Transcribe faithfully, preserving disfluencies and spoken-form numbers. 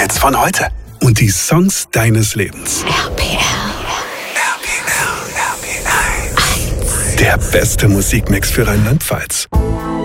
Hits von heute und die Songs deines Lebens. R P R. R P R, R P R eins. Der beste Musikmix für Rheinland-Pfalz.